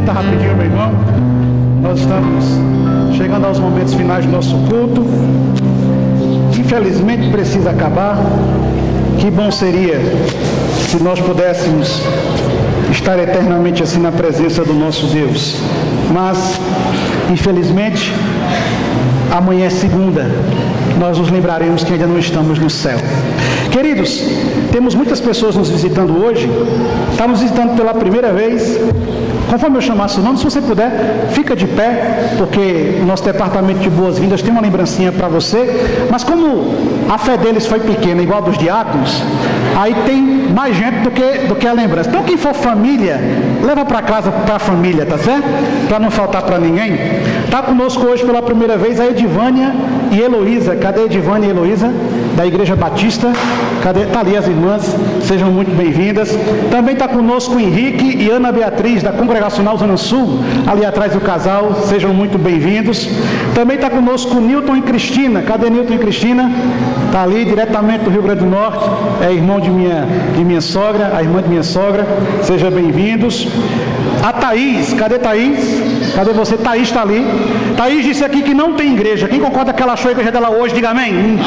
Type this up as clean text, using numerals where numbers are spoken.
Senta rapidinho, meu irmão. Nós estamos chegando aos momentos finais do nosso culto. Infelizmente precisa acabar. Que bom seria se nós pudéssemos estar eternamente assim na presença do nosso Deus. Mas, infelizmente, amanhã é segunda. Nós nos lembraremos que ainda não estamos no céu. Queridos, temos muitas pessoas nos visitando hoje. Está nos visitando pela primeira vez. Conforme eu chamar seu nome, se você puder, fica de pé, porque o nosso departamento de boas-vindas tem uma lembrancinha para você. Mas como a fé deles foi pequena, igual a dos diáconos, aí tem mais gente do que a lembrança. Então quem for família, leva para casa para a família, tá certo? Para não faltar para ninguém. Está conosco hoje pela primeira vez a Edivânia e Heloísa. Cadê Edivânia e Heloísa? Da Igreja Batista. Cadê? Está ali as irmãs, sejam muito bem-vindas. Também está conosco o Henrique e Ana Beatriz, da Congregacional Zona Sul, ali atrás do casal, sejam muito bem-vindos. Também está conosco o Nilton e Cristina. Cadê Nilton e Cristina? Está ali, diretamente do Rio Grande do Norte, é irmão de minha sogra, a irmã de minha sogra, sejam bem-vindos. A Thaís, cadê Thaís? Cadê você? Thaís está ali. Thaís disse aqui que não tem igreja. Quem concorda que ela achou a igreja dela hoje, diga amém.